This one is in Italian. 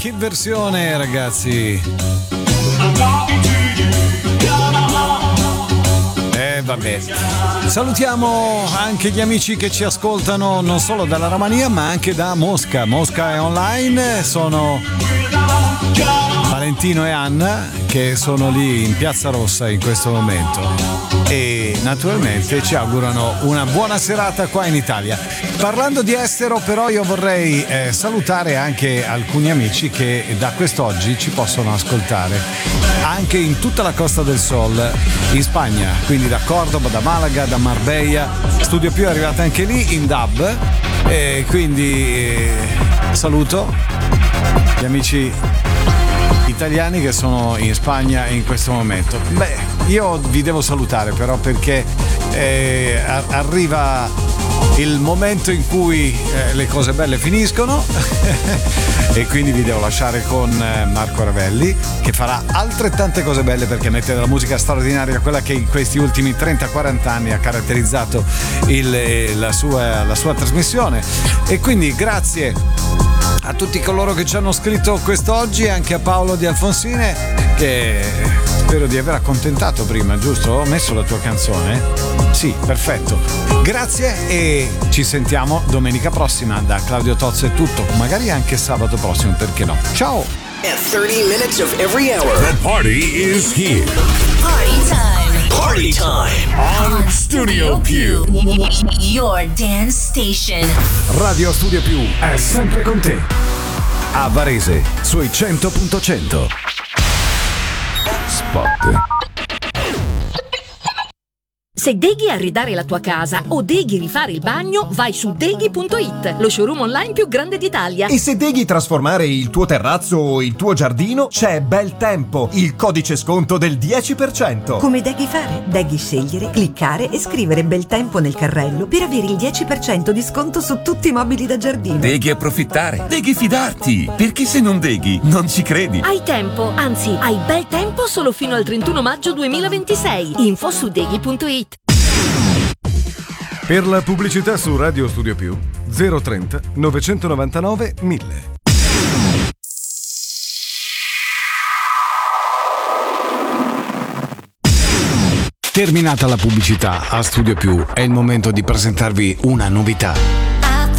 Che versione, ragazzi! Vabbè. Salutiamo anche gli amici che ci ascoltano non solo dalla Romania ma anche da Mosca. Mosca è online, sono Valentino e Anna che sono lì in Piazza Rossa in questo momento e naturalmente ci augurano una buona serata qua in Italia. Parlando di estero però io vorrei salutare anche alcuni amici che da quest'oggi ci possono ascoltare anche in tutta la Costa del Sol in Spagna, quindi da Cordoba, da Malaga, da Marbella. Studio Più è arrivata anche lì in DAB e quindi saluto gli amici italiani che sono in Spagna in questo momento. Beh, io vi devo salutare però perché arriva il momento in cui le cose belle finiscono e quindi vi devo lasciare con Marco Ravelli che farà altrettante cose belle perché mette della musica straordinaria, quella che in questi ultimi 30-40 anni ha caratterizzato la sua trasmissione. E quindi grazie a tutti coloro che ci hanno scritto quest'oggi, anche a Paolo di Alfonsine che spero di aver accontentato prima, giusto? Ho messo la tua canzone? Sì, perfetto. Grazie e ci sentiamo domenica prossima. Da Claudio Tozzo è tutto, magari anche sabato prossimo, perché no? Ciao! At 30 minutes of every hour. The party is here. Party time. Party time. On Studio Più. Your dance station. Radio Studio Più è sempre con te. A Varese, sui 100.100. Spot. Se deghi arredare la tua casa o deghi rifare il bagno, vai su deghi.it, lo showroom online più grande d'Italia. E se deghi trasformare il tuo terrazzo o il tuo giardino, c'è Bel Tempo, il codice sconto del 10%. Come deghi fare? Deghi scegliere, cliccare e scrivere Bel Tempo nel carrello per avere il 10% di sconto su tutti i mobili da giardino. Deghi approfittare, deghi fidarti, perché se non deghi non ci credi. Hai tempo, anzi hai bel tempo solo fino al 31 maggio 2026. Info su deghi.it. Per la pubblicità su Radio Studio Più 030 999 1000. Terminata la pubblicità a Studio Più è il momento di presentarvi una novità.